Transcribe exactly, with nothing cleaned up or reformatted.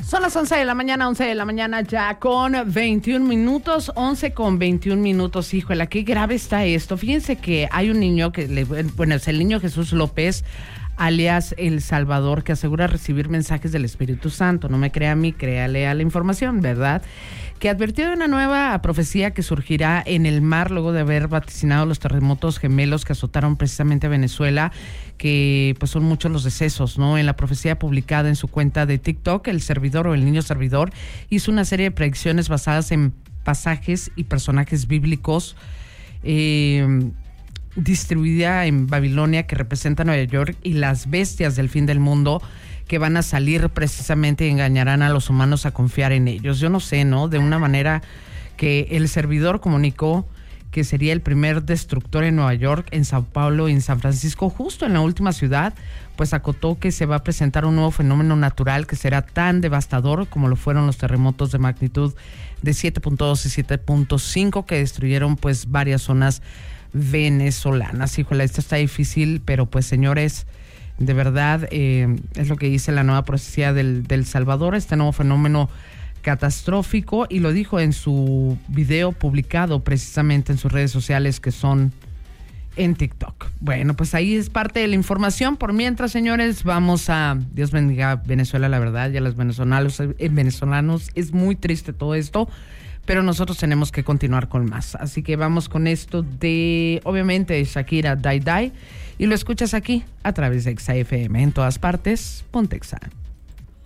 Son las once de la mañana, once de la mañana ya con veintiún minutos, once con veintiún minutos. Híjole, qué grave está esto. Fíjense que hay un niño que, le, bueno, es el niño Jesús López, alias El Salvador, que asegura recibir mensajes del Espíritu Santo. No me crea a mí, créale a la información, ¿verdad? Que advirtió de una nueva profecía que surgirá en el mar luego de haber vaticinado los terremotos gemelos que azotaron precisamente a Venezuela, que pues son muchos los decesos, ¿no? En la profecía publicada en su cuenta de TikTok, el servidor o el niño servidor hizo una serie de predicciones basadas en pasajes y personajes bíblicos eh, distribuida en Babilonia, que representa Nueva York, y las bestias del fin del mundo que van a salir precisamente y engañarán a los humanos a confiar en ellos. Yo no sé, ¿no? De una manera que el servidor comunicó que sería el primer destructor en Nueva York, en Sao Paulo y en San Francisco, justo en la última ciudad, pues acotó que se va a presentar un nuevo fenómeno natural que será tan devastador como lo fueron los terremotos de magnitud de siete punto dos y siete punto cinco que destruyeron pues varias zonas venezolanas. Híjole, esto está difícil, pero pues señores, de verdad, eh, es lo que dice la nueva profecía del, del Salvador, este nuevo fenómeno catastrófico, y lo dijo en su video publicado precisamente en sus redes sociales, que son en TikTok. Bueno, pues ahí es parte de la información. Por mientras, señores, vamos a... Dios bendiga Venezuela, la verdad, y a los venezolanos, eh, venezolanos. Es muy triste todo esto, pero nosotros tenemos que continuar con más. Así que vamos con esto de, obviamente, Shakira, Die Die, y lo escuchas aquí a través de Exa F M. En todas partes, ponte Exa.